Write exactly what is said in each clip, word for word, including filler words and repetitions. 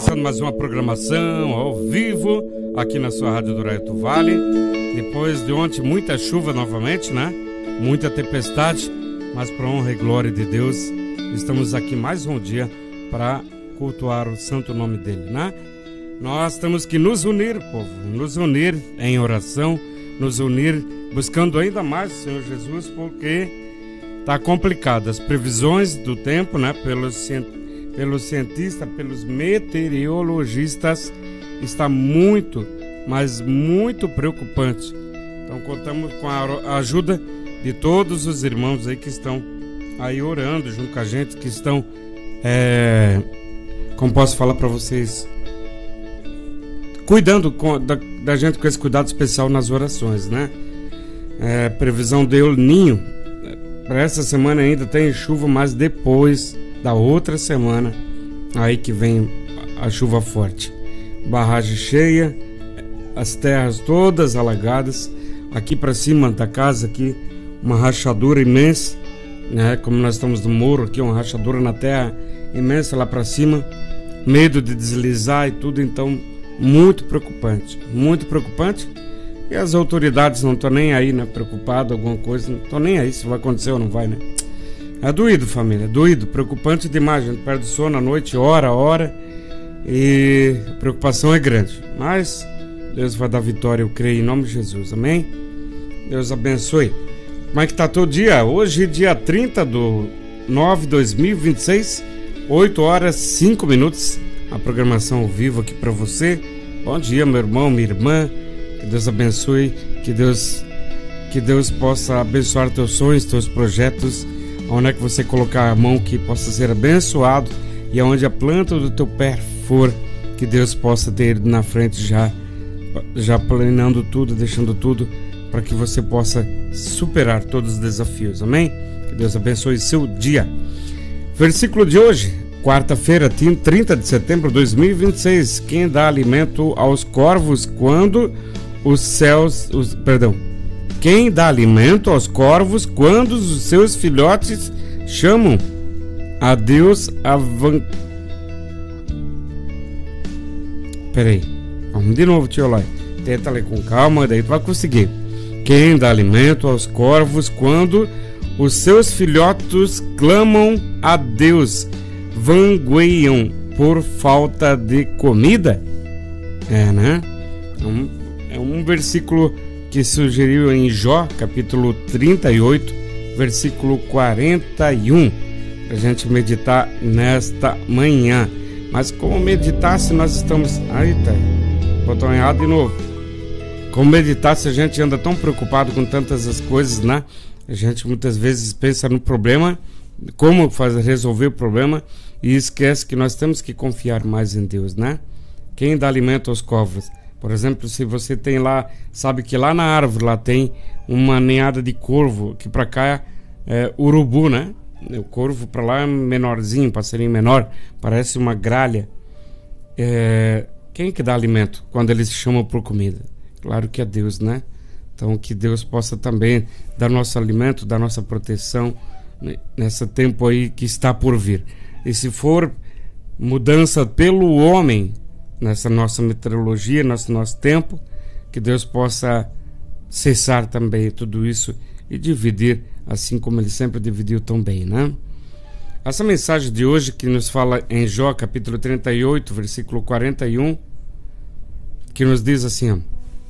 começando mais uma programação ao vivo aqui na sua Rádio do Raeto Vale. Depois de ontem, muita chuva novamente, né? Muita tempestade, mas para honra e glória de Deus, estamos aqui mais um dia para cultuar o santo nome dele, né? Nós temos que nos unir, povo, nos unir em oração, nos unir buscando ainda mais o Senhor Jesus, porque está complicado. As previsões do tempo, né? Pelos, pelos cientistas, pelos meteorologistas, está muito, mas muito preocupante. Então contamos com a ajuda de todos os irmãos aí que estão aí orando junto com a gente, que estão, é, como posso falar para vocês, cuidando com, da, da gente com esse cuidado especial nas orações, né? É, previsão de El Ninho, para essa semana ainda tem chuva, mas depois da outra semana aí que vem a chuva forte. Barragem cheia, as terras todas alagadas. Aqui para cima da casa aqui, uma rachadura imensa, né? Como nós estamos no morro aqui, uma rachadura na terra imensa lá para cima, medo de deslizar e tudo. Então muito preocupante, muito preocupante. E as autoridades não estão nem aí, né? Preocupado alguma coisa, não estão nem aí se vai acontecer ou não vai, né? É doído, família, é doído, preocupante demais. A gente perde o sono à noite, hora a hora, e a preocupação é grande. Mas Deus vai dar vitória, eu creio, em nome de Jesus, amém? Deus abençoe. Como é que tá todo dia? Hoje, dia trinta de nove de dois mil e vinte e seis, oito horas e cinco minutos. A programação ao vivo aqui para você. Bom dia, meu irmão, minha irmã. Que Deus abençoe, que Deus, que Deus possa abençoar teus sonhos, teus projetos. Onde é que você colocar a mão, que possa ser abençoado, e aonde a planta do teu pé for, que Deus possa ter na frente já, já planejando tudo, deixando tudo, para que você possa superar todos os desafios, amém? Que Deus abençoe seu dia. Versículo de hoje, quarta-feira, trinta de setembro de dois mil e vinte e seis. Quem dá alimento aos corvos quando os céus, os, perdão, quem dá alimento aos corvos quando os seus filhotes chamam a Deus avan... Peraí, vamos de novo, tio Lai. Tenta ler com calma, daí tu vai conseguir. Quem dá alimento aos corvos quando os seus filhotes clamam a Deus, vangueiam por falta de comida? É, né? É um, é um versículo que sugeriu em Jó, capítulo trinta e oito, versículo quarenta e um, para a gente meditar nesta manhã. Mas como meditar se nós estamos... Eita, botão errado de novo. Como meditar se a gente anda tão preocupado com tantas as coisas, né? A gente muitas vezes pensa no problema, como fazer, resolver o problema, e esquece que nós temos que confiar mais em Deus, né? Quem dá alimento aos corvos? Por exemplo, se você tem lá, sabe que lá na árvore lá tem uma ninhada de corvo, que para cá é urubu, né? O corvo para lá é menorzinho, passarinho menor, parece uma gralha. É... Quem que dá alimento quando eles chamam por comida? Claro que é Deus, né? Então que Deus possa também dar nosso alimento, dar nossa proteção nesse tempo aí que está por vir. E se for mudança pelo homem nessa nossa meteorologia, nesse nosso tempo, que Deus possa cessar também tudo isso e dividir, assim como Ele sempre dividiu tão bem, né? Essa mensagem de hoje que nos fala em Jó, capítulo trinta e oito, versículo quarenta e um, que nos diz assim, ó,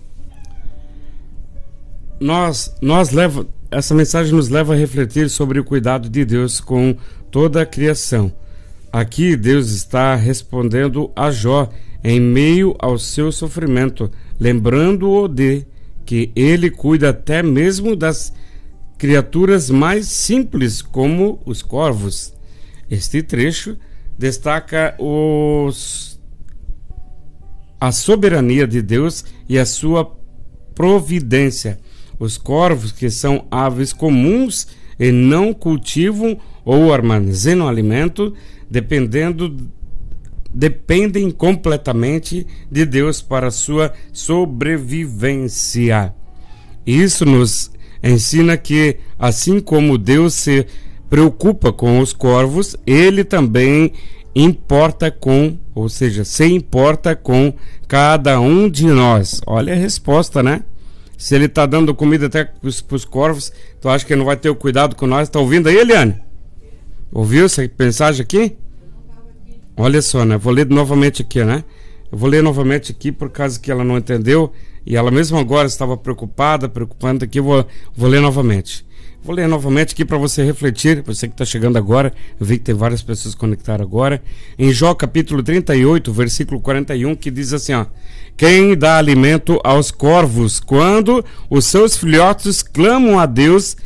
nós, nós leva, essa mensagem nos leva a refletir sobre o cuidado de Deus com toda a criação. Aqui Deus está respondendo a Jó em meio ao seu sofrimento, lembrando-o de que ele cuida até mesmo das criaturas mais simples, como os corvos. Este trecho destaca os... a soberania de Deus e a sua providência. Os corvos, que são aves comuns e não cultivam ou armazenam alimento, dependendo dependem completamente de Deus para sua sobrevivência. Isso nos ensina que, assim como Deus se preocupa com os corvos, Ele também importa com, ou seja, se importa com cada um de nós. Olha a resposta, né? Se ele está dando comida até para os corvos, tu acha que ele não vai ter o cuidado com nós? Tá ouvindo aí, Eliane? Ouviu essa mensagem aqui? Olha só, né? Vou ler novamente aqui, né? Eu vou ler novamente aqui por causa que ela não entendeu e ela mesmo agora estava preocupada, preocupando aqui. Eu vou, vou ler novamente. Vou ler novamente aqui para você refletir, você que está chegando agora. Eu vi que tem várias pessoas conectadas agora. Em Jó capítulo trinta e oito, versículo quarenta e um, que diz assim, ó: quem dá alimento aos corvos quando os seus filhotes clamam a Deus,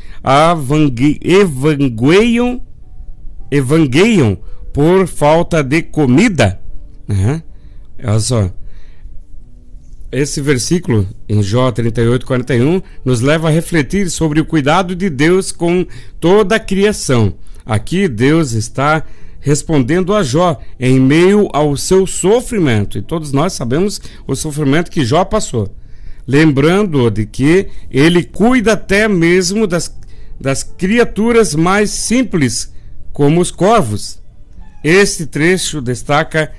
evangueiam, evangueiam por falta de comida. Uhum. Olha só. Esse versículo, em Jó trinta e oito, quarenta e um, nos leva a refletir sobre o cuidado de Deus com toda a criação. Aqui Deus está respondendo a Jó em meio ao seu sofrimento. E todos nós sabemos o sofrimento que Jó passou. Lembrando de que ele cuida até mesmo das, das criaturas mais simples, como os corvos. Este trecho destaca...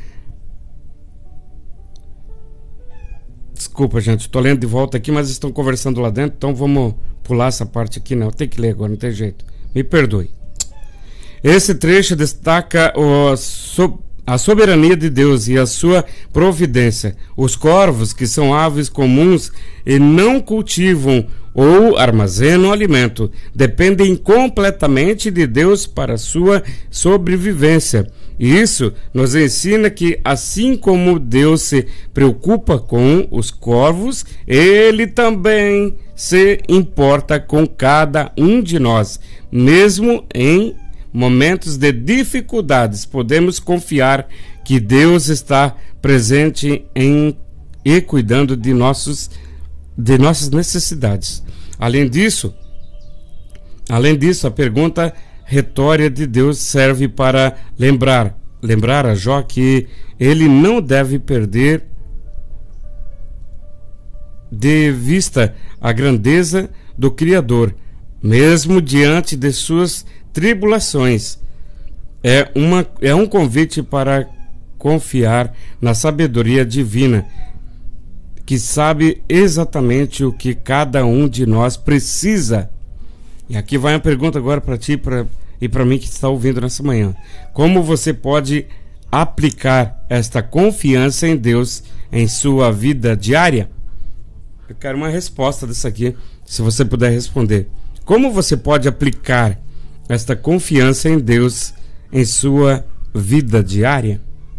Desculpa, gente, estou lendo de volta aqui, mas estão conversando lá dentro, então vamos pular essa parte aqui, não, tem que ler agora, não tem jeito, me perdoe. Esse trecho destaca o, a soberania de Deus e a sua providência. Os corvos, que são aves comuns e não cultivam ou armazenam alimento, dependem completamente de Deus para sua sobrevivência. E isso nos ensina que, assim como Deus se preocupa com os corvos, Ele também se importa com cada um de nós. Mesmo em momentos de dificuldades, podemos confiar que Deus está presente em, e cuidando de, nossos, de nossas necessidades. Além disso, além disso, a pergunta retórica de Deus serve para lembrar, lembrar a Jó que ele não deve perder de vista a grandeza do Criador, mesmo diante de suas tribulações. É, uma, é um convite para confiar na sabedoria divina, que sabe exatamente o que cada um de nós precisa. E aqui vai uma pergunta agora para ti pra, e para mim que está ouvindo nessa manhã. Como você pode aplicar esta confiança em Deus em sua vida diária? Eu quero uma resposta disso aqui, se você puder responder. Como você pode aplicar esta confiança em Deus em sua vida diária?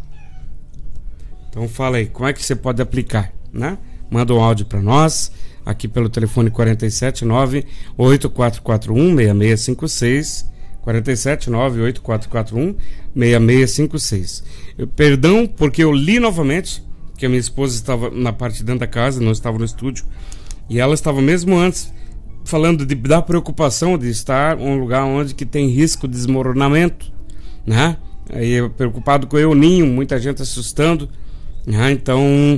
Então fala aí, como é que você pode aplicar, né? Manda um áudio para nós, aqui pelo telefone quatro sete nove, oito quatro quatro um, seis seis cinco seis, quatro sete nove, oito quatro quatro um, seis seis cinco seis. Eu, perdão, porque eu li novamente, que a minha esposa estava na parte de dentro da casa, não estava no estúdio, e ela estava mesmo antes falando de, da preocupação de estar em um lugar onde que tem risco de desmoronamento, né? Aí eu preocupado com o ninho, muita gente assustando, né? Então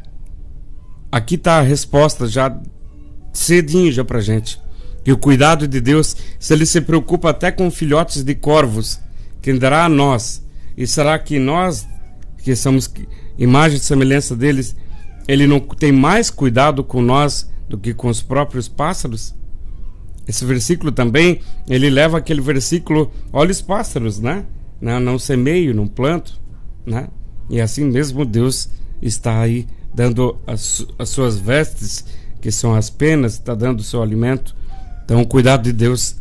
aqui está a resposta já cedinho já pra gente, que o cuidado de Deus, se Ele se preocupa até com filhotes de corvos, quem dará a nós, e será que nós que somos imagem e semelhança deles, Ele não tem mais cuidado com nós do que com os próprios pássaros? Esse versículo também, ele leva aquele versículo, olha os pássaros, né? Não, não semeio, não planto, né? E assim mesmo Deus está aí dando as, as suas vestes, que são as penas, está dando o seu alimento. Então o cuidado de Deus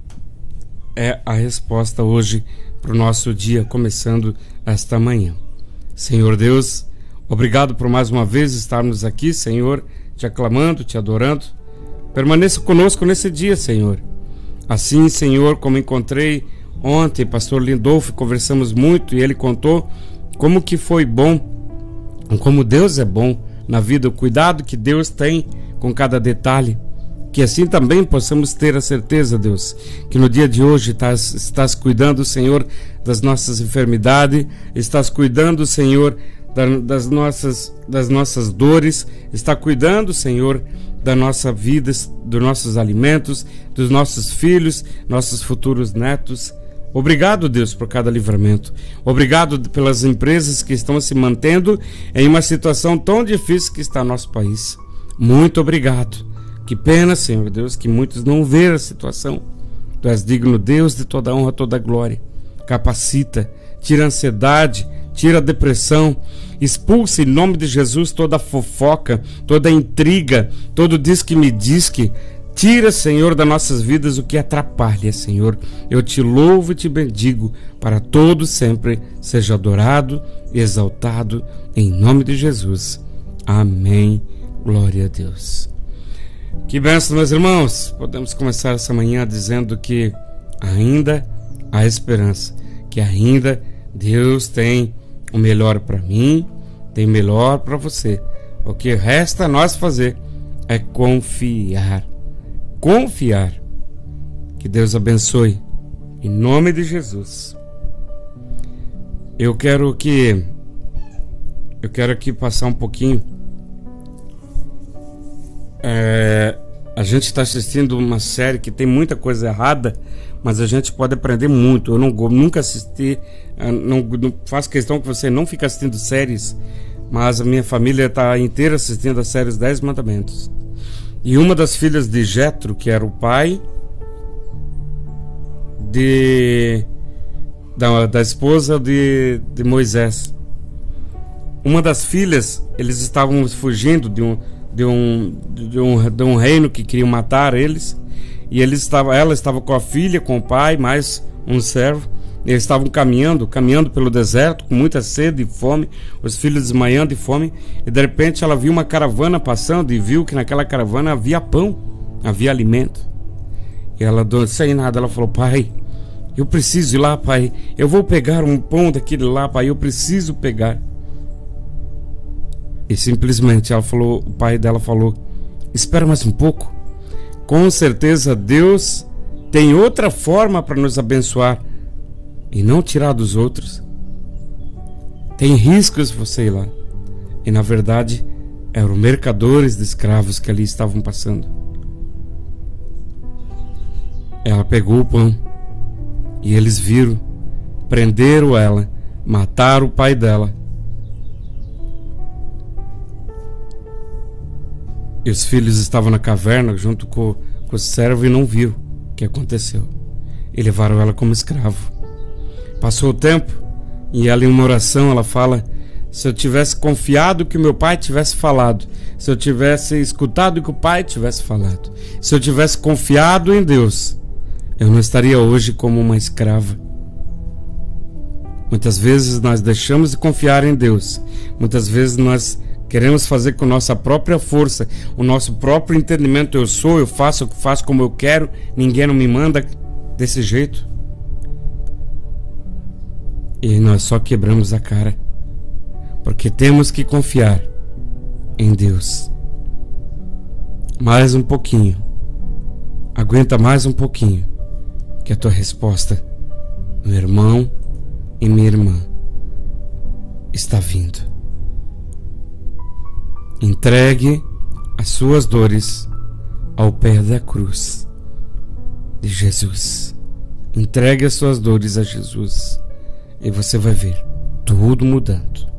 é a resposta hoje para o nosso dia, começando esta manhã. Senhor Deus, obrigado por mais uma vez estarmos aqui, Senhor, te aclamando, te adorando. Permaneça conosco nesse dia, Senhor. Assim, Senhor, como encontrei ontem pastor Lindolfo, conversamos muito e ele contou como que foi bom, como Deus é bom na vida, o cuidado que Deus tem com cada detalhe. Que assim também possamos ter a certeza, Deus, que no dia de hoje estás, estás cuidando, Senhor, das nossas enfermidades, estás cuidando, Senhor, das nossas, das nossas dores, está cuidando, Senhor, da nossa vida, dos nossos alimentos, dos nossos filhos, nossos futuros netos. Obrigado, Deus, por cada livramento. Obrigado pelas empresas que estão se mantendo em uma situação tão difícil que está no nosso país. Muito obrigado. Que pena, Senhor Deus, que muitos não veem a situação. Tu és digno, Deus, de toda honra, toda glória. Capacita, tira a ansiedade, tira a depressão, expulsa em nome de Jesus toda a fofoca, toda a intriga, todo diz que me diz que. Tira, Senhor, das nossas vidas o que atrapalha, Senhor. Eu te louvo e te bendigo, para todo sempre seja adorado e exaltado, em nome de Jesus. Amém. Glória a Deus. Que bênção, meus irmãos. Podemos começar essa manhã dizendo que ainda há esperança, que ainda Deus tem o melhor para mim, tem o melhor para você. O que resta a nós fazer é confiar. Confiar. Que Deus abençoe em nome de Jesus. Eu quero que eu quero aqui passar um pouquinho. É, a gente está assistindo uma série que tem muita coisa errada, mas a gente pode aprender muito. Eu não nunca assisti, não, não faço questão que você não fique assistindo séries, mas a minha família está inteira assistindo a série Os Dez Mandamentos. E uma das filhas de Jetro, que era o pai de, da, da esposa de, de Moisés, uma das filhas, eles estavam fugindo de um, de, um, de, um, de um reino que queriam matar eles, e eles estava, ela estava com a filha, com o pai, mais um servo. Eles estavam caminhando, caminhando pelo deserto, com muita sede e fome, os filhos desmaiando de fome, e de repente ela viu uma caravana passando e viu que naquela caravana havia pão, havia alimento. E ela, sem nada, ela falou: pai, eu preciso ir lá, pai, eu vou pegar um pão daquele lá, pai, eu preciso pegar. E simplesmente ela falou, o pai dela falou: espera mais um pouco, com certeza Deus tem outra forma para nos abençoar e não tirar dos outros. Tem riscos você ir lá. E na verdade eram mercadores de escravos que ali estavam passando. Ela pegou o pão e eles viram, prenderam ela, mataram o pai dela. E os filhos estavam na caverna junto com, com o servo e não viram o que aconteceu. E levaram ela como escravo. Passou o tempo e ela, em uma oração, ela fala: se eu tivesse confiado que o meu pai tivesse falado, se eu tivesse escutado o que o pai tivesse falado, se eu tivesse confiado em Deus, eu não estaria hoje como uma escrava. Muitas vezes nós deixamos de confiar em Deus. Muitas vezes nós queremos fazer com nossa própria força, o nosso próprio entendimento. Eu sou, eu faço, eu faço como eu quero, ninguém não me manda desse jeito. E nós só quebramos a cara, porque temos que confiar em Deus. Mais um pouquinho, aguenta mais um pouquinho, que a tua resposta, meu irmão e minha irmã, está vindo. Entregue as suas dores ao pé da cruz de Jesus. Entregue as suas dores a Jesus. E você vai ver tudo mudando.